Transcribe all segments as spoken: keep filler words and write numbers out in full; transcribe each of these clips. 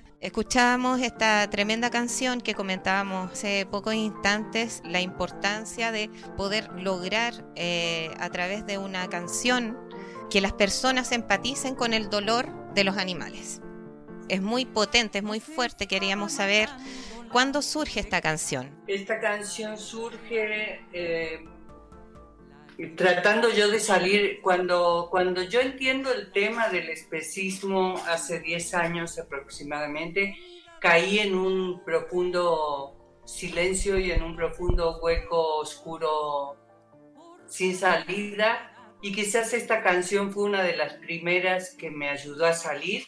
Escuchábamos esta tremenda canción que comentábamos hace pocos instantes, la importancia de poder lograr eh, a través de una canción que las personas empaticen con el dolor de los animales. Es muy potente, es muy fuerte. Queríamos saber cuándo surge esta canción. Esta canción surge eh, tratando yo de salir, cuando, cuando yo entiendo el tema del especismo hace diez años aproximadamente, caí en un profundo silencio y en un profundo hueco oscuro sin salida, y quizás esta canción fue una de las primeras que me ayudó a salir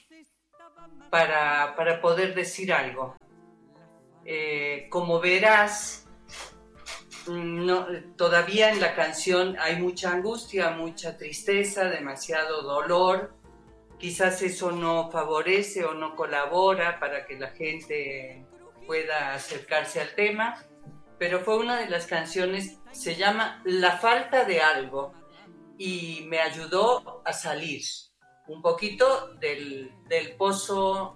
para, para poder decir algo. Eh, como verás, no, todavía en la canción hay mucha angustia, mucha tristeza, demasiado dolor. Quizás eso no favorece o no colabora para que la gente pueda acercarse al tema, pero fue una de las canciones, se llama La falta de algo, y me ayudó a salir un poquito del, del pozo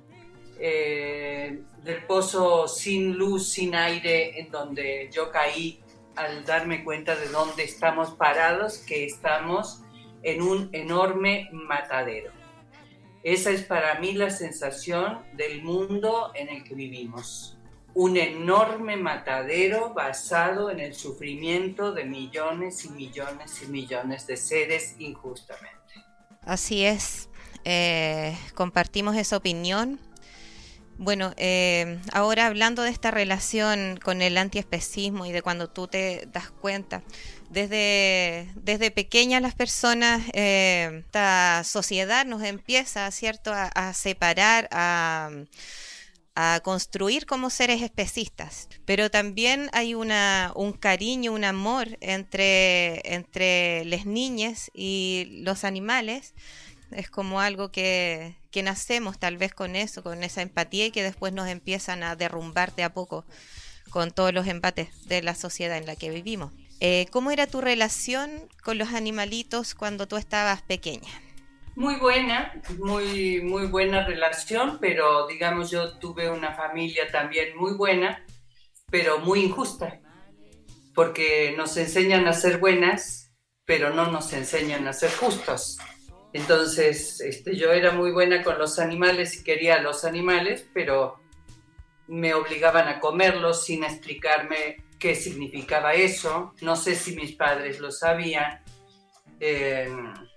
Eh, del pozo sin luz, sin aire, en donde yo caí al darme cuenta de dónde estamos parados, que estamos en un enorme matadero. Esa es para mí la sensación del mundo en el que vivimos. Un enorme matadero basado en el sufrimiento de millones y millones y millones de seres injustamente. Así es, eh, compartimos esa opinión. Bueno, eh, ahora hablando de esta relación con el antiespecismo y de cuando tú te das cuenta, desde, desde pequeñas las personas, eh, esta sociedad nos empieza, ¿cierto?, a, a separar, a, a construir como seres especistas, pero también hay una, un cariño, un amor entre, entre las niñas y los animales. Es como algo que, que nacemos tal vez con eso, con esa empatía, y que después nos empiezan a derrumbar de a poco con todos los embates de la sociedad en la que vivimos. Eh, ¿Cómo era tu relación con los animalitos cuando tú estabas pequeña? Muy buena, muy, muy buena relación, pero digamos yo tuve una familia también muy buena, pero muy injusta, porque nos enseñan a ser buenas, pero no nos enseñan a ser justos. Entonces, este, yo era muy buena con los animales y quería a los animales, pero me obligaban a comerlos sin explicarme qué significaba eso. No sé si mis padres lo sabían. Eh,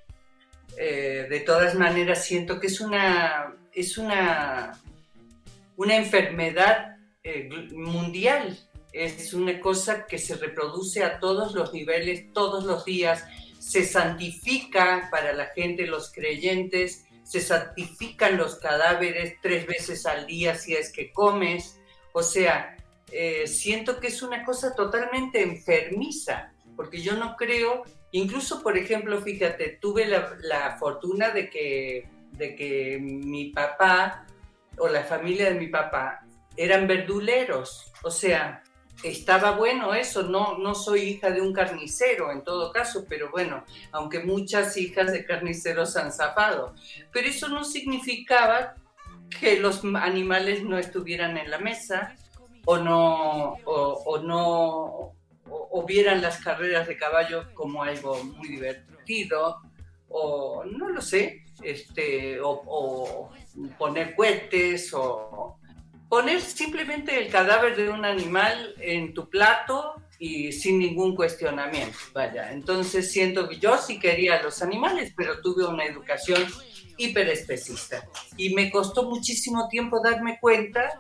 eh, de todas maneras, siento que es una, es una, una enfermedad eh, mundial. Es una cosa que se reproduce a todos los niveles, todos los días. Se santifica para la gente, los creyentes, se santifican los cadáveres tres veces al día si es que comes. O sea, eh, siento que es una cosa totalmente enfermiza, porque yo no creo, incluso por ejemplo, fíjate, tuve la, la fortuna de que, de que mi papá o la familia de mi papá eran verduleros, o sea, estaba bueno eso. No, no soy hija de un carnicero en todo caso, pero bueno, aunque muchas hijas de carniceros han zafado, pero eso no significaba que los animales no estuvieran en la mesa o no, o, o no o, o vieran las carreras de caballos como algo muy divertido, o no lo sé, este, o, o poner cohetes, o poner simplemente el cadáver de un animal en tu plato y sin ningún cuestionamiento, vaya. Entonces siento que yo sí quería a los animales, pero tuve una educación hiperespecista y me costó muchísimo tiempo darme cuenta,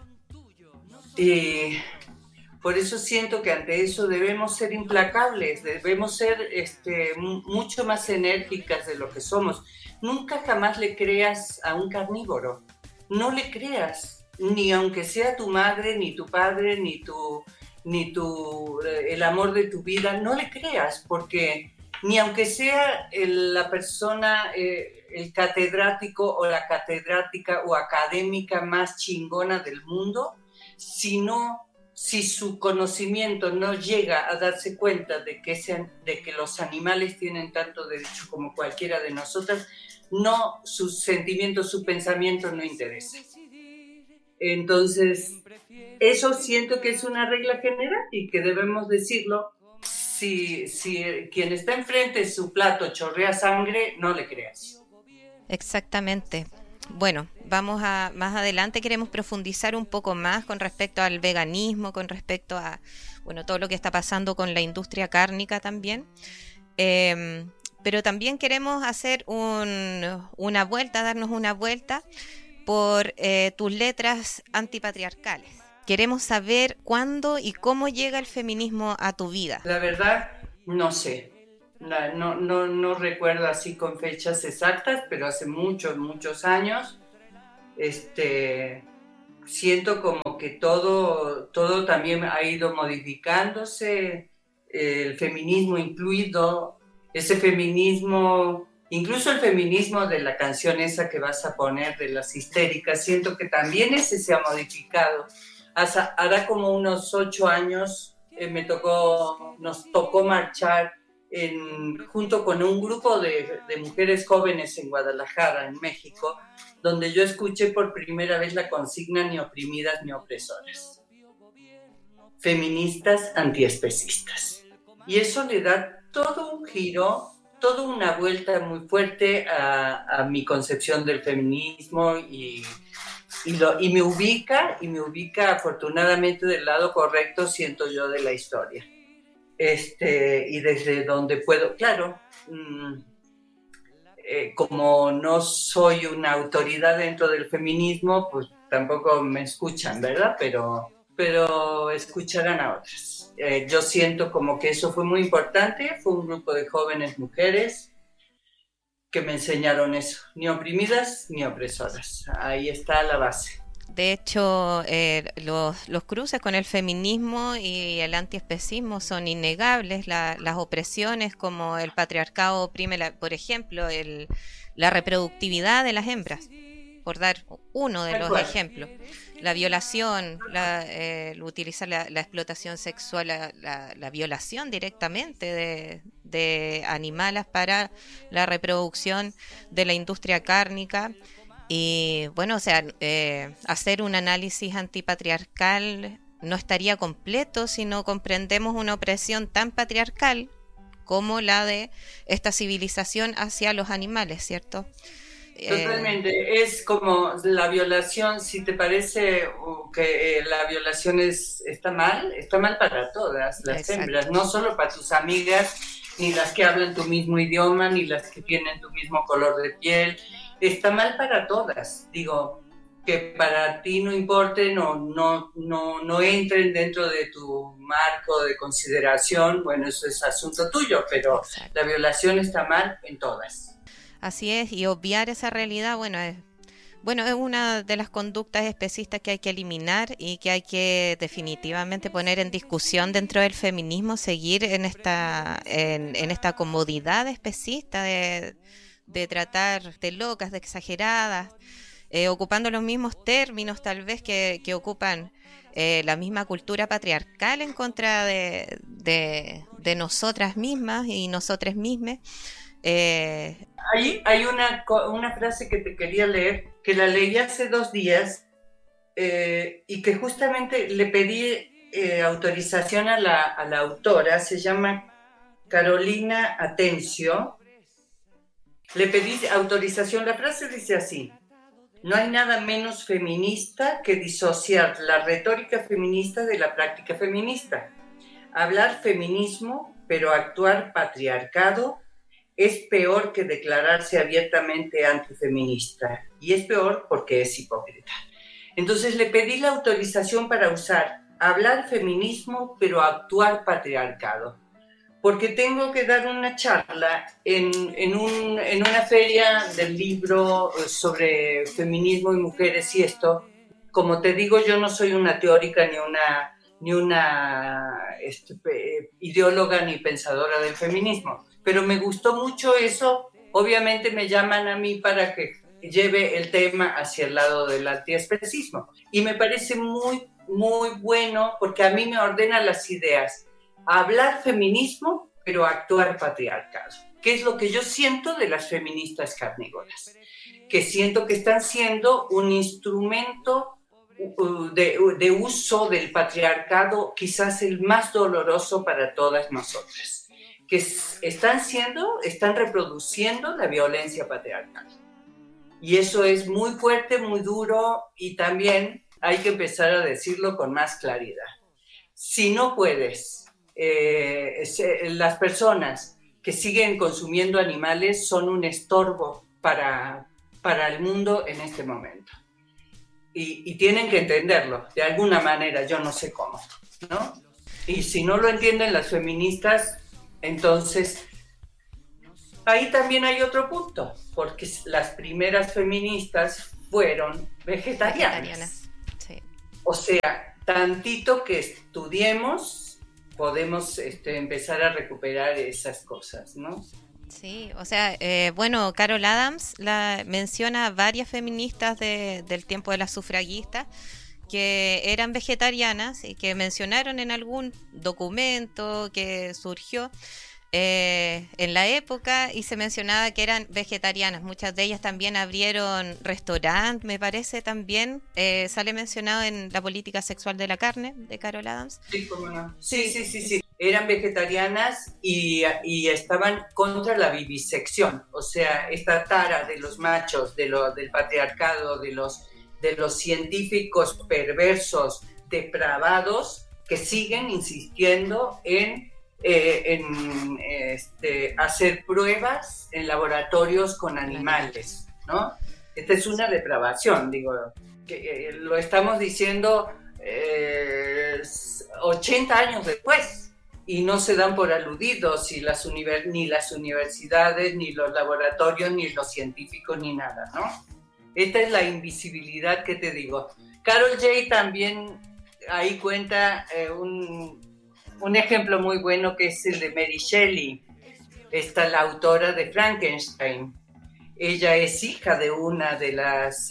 y por eso siento que ante eso debemos ser implacables, debemos ser este, mucho más enérgicas de lo que somos. Nunca jamás le creas a un carnívoro, no le creas, ni aunque sea tu madre, ni tu padre, ni tu, ni tu, el amor de tu vida, no le creas, porque ni aunque sea el, la persona, eh, el catedrático o la catedrática o académica más chingona del mundo, si no, si su conocimiento no llega a darse cuenta de que, sean, de que los animales tienen tanto derecho como cualquiera de nosotras, no, sus sentimientos, su pensamiento no interesa. Entonces, eso siento que es una regla general y que debemos decirlo. Si, si quien está enfrente de su plato chorrea sangre, no le creas. Exactamente. Bueno, vamos a más adelante queremos profundizar un poco más con respecto al veganismo, con respecto a bueno todo lo que está pasando con la industria cárnica también. Eh, pero también queremos hacer un, una vuelta, darnos una vuelta por eh, tus letras antipatriarcales. Queremos saber cuándo y cómo llega el feminismo a tu vida. La verdad, no sé. La, no, no, no recuerdo así con fechas exactas, pero hace muchos, muchos años, este, siento como que todo, todo también ha ido modificándose, el feminismo incluido, ese feminismo, incluso el feminismo de la canción esa que vas a poner de las histéricas, siento que también ese se ha modificado. Hasta, hará como unos ocho años eh, me tocó, nos tocó marchar en, junto con un grupo de, de mujeres jóvenes en Guadalajara, en México, donde yo escuché por primera vez la consigna ni oprimidas ni opresoras. Feministas antiespecistas. Y eso le da todo un giro, toda una vuelta muy fuerte a, a mi concepción del feminismo y, y, lo, y me ubica, y me ubica afortunadamente del lado correcto, siento yo, de la historia. Este, y desde donde puedo, claro, mmm, eh, como no soy una autoridad dentro del feminismo, pues tampoco me escuchan, ¿verdad? Pero, pero escucharán a otras. Eh, yo siento como que eso fue muy importante, fue un grupo de jóvenes mujeres que me enseñaron eso, ni oprimidas ni opresoras, ahí está la base. De hecho, eh, los, los cruces con el feminismo y el antiespecismo son innegables. La, las opresiones como el patriarcado oprime, la, por ejemplo, el, la reproductividad de las hembras, por dar uno de los ejemplos. La violación, la, eh, el utilizar la, la explotación sexual, la, la, la violación directamente de, de animales para la reproducción de la industria cárnica. Y bueno, o sea, eh, hacer un análisis antipatriarcal no estaría completo si no comprendemos una opresión tan patriarcal como la de esta civilización hacia los animales, ¿cierto? Totalmente, eh, es como la violación, si te parece que la violación es, está mal, está mal para todas las exacto. hembras, no solo para tus amigas, ni las que hablan tu mismo idioma, ni las que tienen tu mismo color de piel, está mal para todas, digo, que para ti no importen o no, no, no entren dentro de tu marco de consideración, bueno, eso es asunto tuyo, pero exacto. La violación está mal en todas. Así es, y obviar esa realidad, bueno, es, bueno, es una de las conductas especistas que hay que eliminar y que hay que definitivamente poner en discusión dentro del feminismo, seguir en esta, en, en esta comodidad especista de, de tratar de locas, de exageradas, eh, ocupando los mismos términos tal vez que, que ocupan eh, la misma cultura patriarcal en contra de, de, de nosotras mismas y nosotras mismas. Eh... Hay, hay una, una frase que te quería leer, que la leí hace dos días eh, y que justamente le pedí eh, autorización a la, a la autora, se llama Carolina Atencio. Le pedí autorización, la frase dice así: no hay nada menos feminista que disociar la retórica feminista de la práctica feminista. Hablar feminismo, pero actuar patriarcado, es peor que declararse abiertamente antifeminista, y es peor porque es hipócrita. Entonces le pedí la autorización para usar hablar feminismo, pero actuar patriarcado, porque tengo que dar una charla en, en, un, en una feria del libro sobre feminismo y mujeres y esto. Como te digo, yo no soy una teórica ni una, ni una este, ideóloga ni pensadora del feminismo, pero me gustó mucho eso. Obviamente me llaman a mí para que lleve el tema hacia el lado del antiespecismo. Y me parece muy, muy bueno porque a mí me ordena las ideas. Hablar feminismo, pero actuar patriarcado. ¿Qué es lo que yo siento de las feministas carnívoras? Que siento que están siendo un instrumento de, de uso del patriarcado, quizás el más doloroso para todas nosotras, que están siendo, están reproduciendo la violencia patriarcal. Y eso es muy fuerte, muy duro, y también hay que empezar a decirlo con más claridad. Si no puedes, eh, las personas que siguen consumiendo animales son un estorbo para, para el mundo en este momento. Y, y tienen que entenderlo, de alguna manera, yo no sé cómo, ¿no? Y si no lo entienden las feministas, entonces ahí también hay otro punto, porque las primeras feministas fueron vegetarianas. vegetarianas. Sí. O sea, tantito que estudiemos, podemos este, empezar a recuperar esas cosas, ¿no? Sí, o sea, eh, bueno, Carol Adams la menciona varias feministas de, del tiempo de las sufragistas que eran vegetarianas y que mencionaron en algún documento que surgió eh, en la época, y se mencionaba que eran vegetarianas. Muchas de ellas también abrieron restaurantes, me parece también, eh, sale mencionado en La política sexual de la carne, de Carol Adams. Sí, cómo no. Sí, sí, sí, sí. Eran vegetarianas y, y estaban contra la vivisección, o sea, esta tara de los machos, de lo, del patriarcado, de los, de los científicos perversos, depravados, que siguen insistiendo en Eh, en este, hacer pruebas en laboratorios con animales, ¿no? Esta es una depravación, digo, que eh, lo estamos diciendo eh, ochenta años después y no se dan por aludidos y las univers- ni las universidades, ni los laboratorios, ni los científicos, ni nada, ¿no? Esta es la invisibilidad que te digo. Carol J. también ahí cuenta eh, un... Un ejemplo muy bueno que es el de Mary Shelley, esta la autora de Frankenstein. Ella es hija de una de las,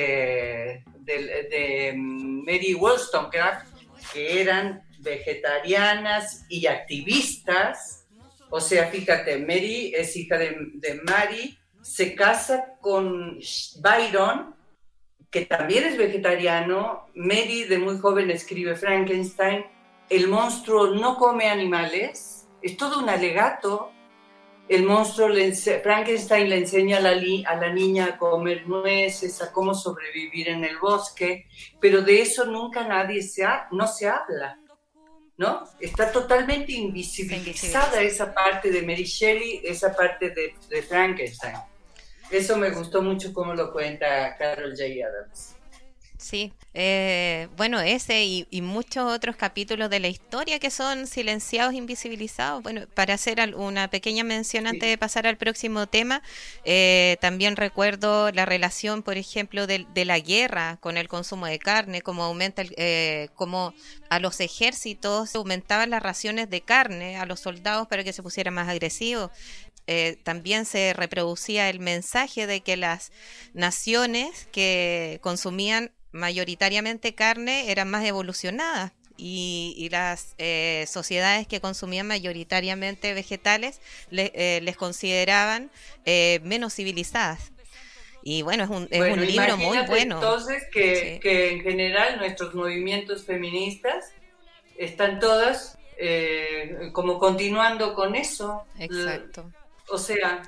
este, de, de Mary Wollstonecraft, que eran vegetarianas y activistas. O sea, fíjate, Mary es hija de, de Mary, se casa con Byron, que también es vegetariano. Mary de muy joven escribe Frankenstein. El monstruo no come animales, es todo un alegato. El monstruo, le ense- Frankenstein le enseña a la, li- a la niña a comer nueces, a cómo sobrevivir en el bosque, pero de eso nunca nadie se ha, no se habla, ¿no? Está totalmente invisibilizada esa parte de Mary Shelley, esa parte de, de Frankenstein. Eso me gustó mucho cómo lo cuenta Carol J. Adams. Sí, eh, bueno, ese y, y muchos otros capítulos de la historia que son silenciados, invisibilizados. Bueno, para hacer una pequeña mención antes sí. de pasar al próximo tema, eh, también recuerdo la relación, por ejemplo, de, de la guerra con el consumo de carne, cómo aumenta, el, eh, cómo a los ejércitos aumentaban las raciones de carne a los soldados para que se pusieran más agresivos. Eh, también se reproducía el mensaje de que las naciones que consumían mayoritariamente carne eran más evolucionadas y, y las eh, sociedades que consumían mayoritariamente vegetales le, eh, les consideraban eh, menos civilizadas. Y bueno, es un, es bueno, un libro muy bueno. Entonces que, sí. que en general nuestros movimientos feministas están todas eh, como continuando con eso. Exacto. O sea...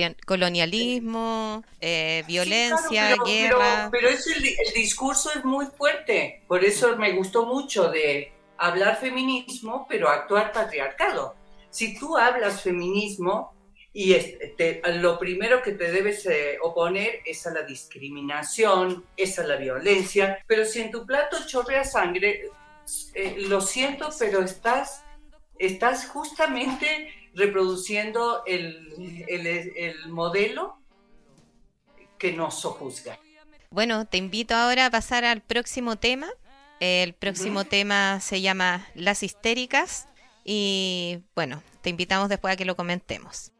colonialismo, eh, violencia, sí, claro, pero, guerra. Pero, pero es el, el discurso es muy fuerte, por eso me gustó mucho de hablar feminismo, pero actuar patriarcado. Si tú hablas feminismo, y este, lo primero que te debes eh, oponer es a la discriminación, es a la violencia, pero si en tu plato chorrea sangre, eh, lo siento, pero estás, estás justamente... reproduciendo el, el, el modelo que nos sojuzga. Bueno, te invito ahora a pasar al próximo tema. El próximo uh-huh. tema se llama Las histéricas y bueno, te invitamos después a que lo comentemos.